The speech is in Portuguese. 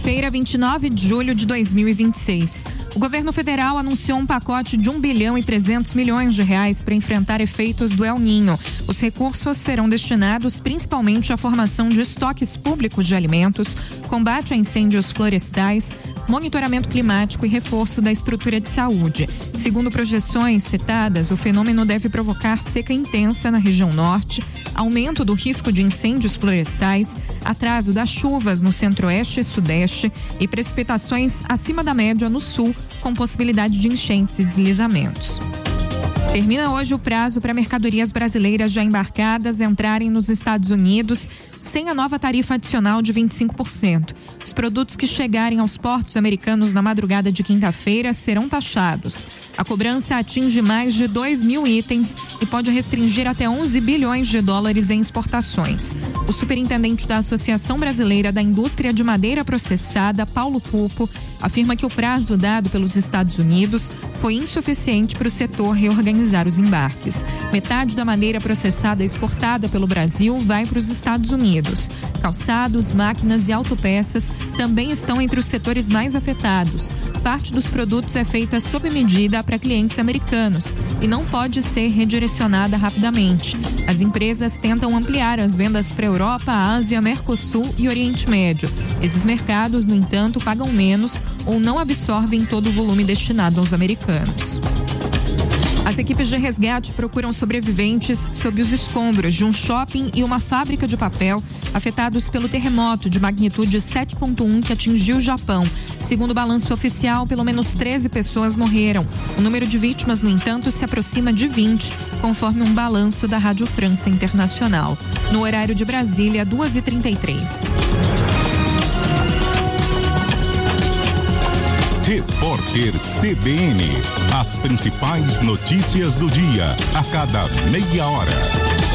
Quinta-feira, 29 de julho de 2026. O governo federal anunciou um pacote de R$ 1,3 bilhão para enfrentar efeitos do El Niño. Os recursos serão destinados principalmente à formação de estoques públicos de alimentos, combate a incêndios florestais, monitoramento climático e reforço da estrutura de saúde. Segundo projeções citadas, o fenômeno deve provocar seca intensa na região norte, aumento do risco de incêndios florestais, atraso das chuvas no centro-oeste e sudeste e precipitações acima da média no sul, com possibilidade de enchentes e deslizamentos. Termina hoje o prazo para mercadorias brasileiras já embarcadas entrarem nos Estados Unidos sem a nova tarifa adicional de 25%. Os produtos que chegarem aos portos americanos na madrugada de quinta-feira serão taxados. A cobrança atinge mais de 2.000 itens e pode restringir até 11 bilhões de dólares em exportações. O superintendente da Associação Brasileira da Indústria de Madeira Processada, Paulo Pupo, afirma que o prazo dado pelos Estados Unidos foi insuficiente para o setor reorganizar os embarques. Metade da madeira processada exportada pelo Brasil vai para os Estados Unidos. Calçados, máquinas e autopeças também estão entre os setores mais afetados. Parte dos produtos é feita sob medida para clientes americanos e não pode ser redirecionada rapidamente. As empresas tentam ampliar as vendas para a Europa, Ásia, Mercosul e Oriente Médio. Esses mercados, no entanto, pagam menos ou não absorvem todo o volume destinado aos americanos. As equipes de resgate procuram sobreviventes sob os escombros de um shopping e uma fábrica de papel afetados pelo terremoto de magnitude 7,1 que atingiu o Japão. Segundo o balanço oficial, pelo menos 13 pessoas morreram. O número de vítimas, no entanto, se aproxima de 20, conforme um balanço da Rádio França Internacional. No horário de Brasília, 2h33. Repórter CBN. As principais notícias do dia, a cada meia hora.